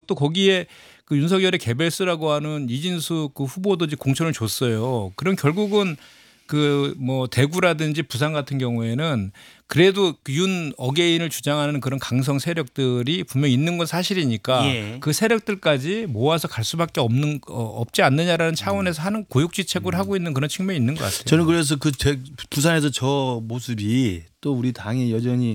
또 거기에 그 윤석열의 개별수라고 하는 이진수 그 후보도 이제 공천을 줬어요. 그럼 결국은 그 뭐 대구라든지 부산 같은 경우에는 그래도 윤 어게인을 주장하는 그런 강성 세력들이 분명히 있는 건 사실이니까 예. 그 세력들까지 모아서 갈 수밖에 없지 않느냐라는 차원에서 하는 고육지책을 하고 있는 그런 측면이 있는 것 같아요. 저는 그래서 그 부산에서 저 모습이 또 우리 당이 여전히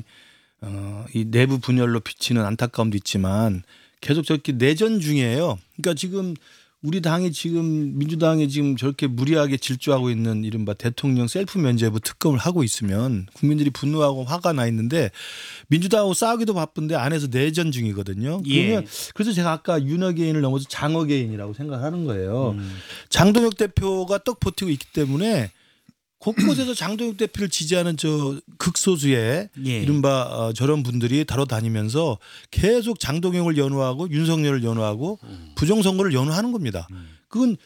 이 내부 분열로 비치는 안타까움도 있지만 계속 저렇게 내전 중이에요. 그러니까 지금 우리 당이 지금 민주당이 지금 저렇게 무리하게 질주하고 있는 이른바 대통령 셀프 면죄부 특검을 하고 있으면 국민들이 분노하고 화가 나 있는데 민주당하고 싸우기도 바쁜데 안에서 내전 중이거든요. 그러면 그래서 제가 아까 윤어게인을 넘어서 장어게인이라고 생각하는 거예요. 장동혁 대표가 떡 버티고 있기 때문에 곳곳에서 장동혁 대표를 지지하는 저 극소수의 이른바 저런 분들이 다뤄다니면서 계속 장동혁을 연호하고 윤석열을 연호하고 부정선거를 연호하는 겁니다. 그건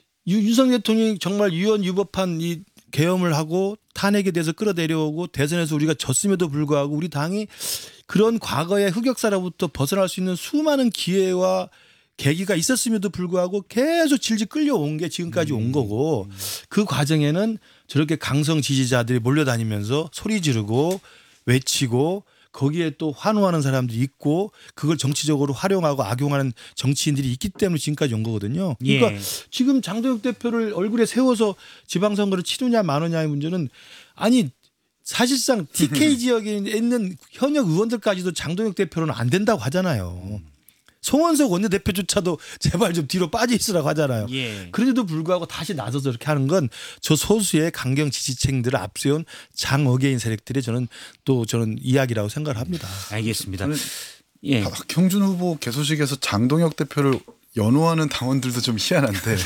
윤석열 대통령이 정말 유연유법한 이 계엄을 하고 탄핵에 대해서 끌어내려오고 대선에서 우리가 졌음에도 불구하고 우리 당이 그런 과거의 흑역사로부터 벗어날 수 있는 수많은 기회와 계기가 있었음에도 불구하고 계속 질질 끌려온 게 지금까지 온 거고 그 과정에는 저렇게 강성 지지자들이 몰려다니면서 소리 지르고 외치고 거기에 또 환호하는 사람들이 있고 그걸 정치적으로 활용하고 악용하는 정치인들이 있기 때문에 지금까지 온 거거든요. 그러니까 지금 장동혁 대표를 얼굴에 세워서 지방선거를 치느냐 마느냐의 문제는 아니 사실상 TK 지역에 있는 현역 의원들까지도 장동혁 대표로는 안 된다고 하잖아요. 송원석 원내대표조차도 제발 좀 뒤로 빠져 있으라고 하잖아요. 그런데도 불구하고 다시 나서서 이렇게 하는 건 저 소수의 강경 지지층들을 앞세운 장어게인 세력들이 저는 이야기라고 생각을 합니다. 알겠습니다. 박형준 후보 개소식에서 장동혁 대표를 연호하는 당원들도 좀 희한한데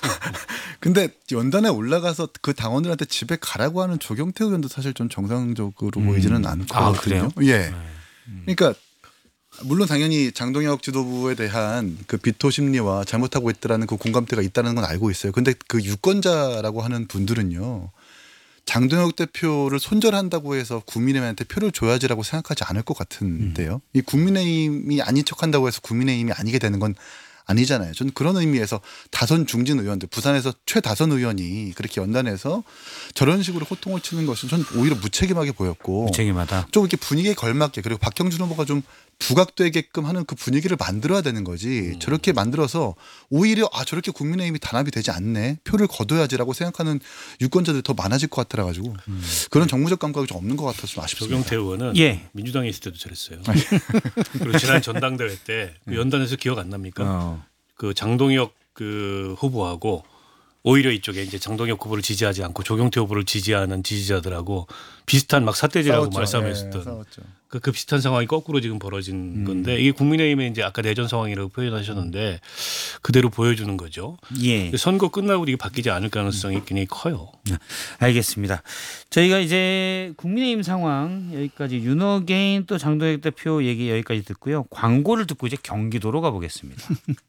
근데 연단에 올라가서 그 당원들한테 집에 가라고 하는 조경태 의원도 사실 좀 정상적으로 보이지는 않거든요. 그래요? 예. 그러니까 물론 당연히 장동혁 지도부에 대한 그 비토 심리와 잘못하고 있다라는 그 공감대가 있다는 건 알고 있어요. 근데 그 유권자라고 하는 분들은요. 장동혁 대표를 손절한다고 해서 국민의힘한테 표를 줘야지라고 생각하지 않을 것 같은데요. 이 국민의힘이 아닌 척한다고 해서 국민의힘이 아니게 되는 건 아니잖아요. 저는 그런 의미에서 다선 중진 의원들, 부산에서 최다선 의원이 그렇게 연단해서 저런 식으로 호통을 치는 것은 저는 오히려 무책임하게 보였고 무책임하다. 좀 이렇게 분위기에 걸맞게 그리고 박형준 후보가 좀 부각되게끔 하는 그 분위기를 만들어야 되는 거지. 저렇게 만들어서 오히려 저렇게 국민의힘이 단합이 되지 않네. 표를 거둬야지라고 생각하는 유권자들이 더 많아질 것 같아 가지고 그런 정무적 감각이 좀 없는 것 같아서 좀 아쉽습니다. 조경태 의원은 민주당에 있을 때도 저랬어요. 그리고 지난 전당대회 때 그 연단에서 기억 안 납니까? 그 장동혁 그 후보하고 오히려 이쪽에 이제 장동혁 후보를 지지하지 않고 조경태 후보를 지지하는 지지자들하고 비슷한 막 삿대질하고 말싸움했었던 그 비슷한 상황이 거꾸로 지금 벌어진 건데 이게 국민의힘의 이제 아까 내전 상황이라고 표현하셨는데 그대로 보여주는 거죠. 선거 끝나고 이게 바뀌지 않을 가능성이 굉장히 커요. 알겠습니다. 저희가 이제 국민의힘 상황 여기까지 윤어게인 또 장동혁 대표 얘기 여기까지 듣고요. 광고를 듣고 이제 경기도로 가보겠습니다.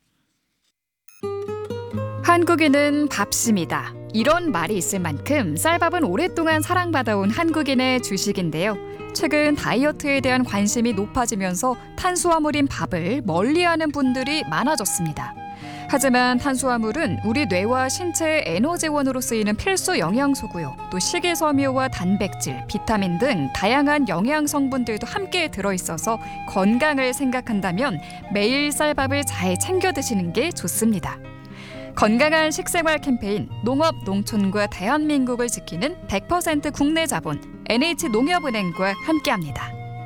한국인은 밥심이다. 이런 말이 있을 만큼 쌀밥은 오랫동안 사랑받아온 한국인의 주식인데요. 최근 다이어트에 대한 관심이 높아지면서 탄수화물인 밥을 멀리하는 분들이 많아졌습니다. 하지만 탄수화물은 우리 뇌와 신체의 에너지원으로 쓰이는 필수 영양소고요. 또 식이섬유와 단백질, 비타민 등 다양한 영양 성분들도 함께 들어있어서 건강을 생각한다면 매일 쌀밥을 잘 챙겨 드시는 게 좋습니다. 건강한 식생활 캠페인 농업 농촌과 대한민국을 지키는 100% 국내 자본 NH농협은행과 함께합니다.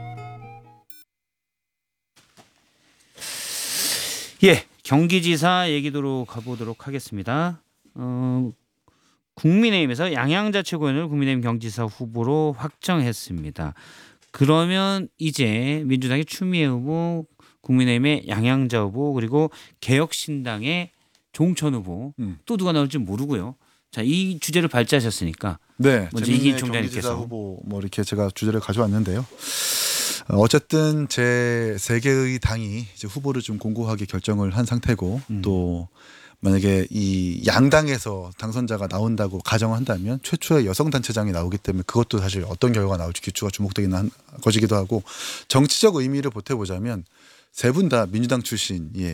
경기지사 얘기도로 가보도록 하겠습니다. 국민의힘에서 양양자 최고위원을 국민의힘 경기지사 후보로 확정했습니다. 그러면 이제 민주당의 추미애 후보, 국민의힘의 양양자 후보 그리고 개혁신당의 종천 후보 또 누가 나올지 모르고요. 자, 이 주제를 발제하셨으니까 먼저 이기인 총장님께서 후보 이렇게 제가 주제를 가져왔는데요. 어쨌든 제 세 개의 당이 이제 후보를 좀 공고하게 결정을 한 상태고 또 만약에 이 양당에서 당선자가 나온다고 가정을 한다면 최초의 여성 단체장이 나오기 때문에 그것도 사실 어떤 결과가 나올지 귀추가 주목되는 것이기도 하고 정치적 의미를 보태보자면 세 분 다 민주당 출신이에요.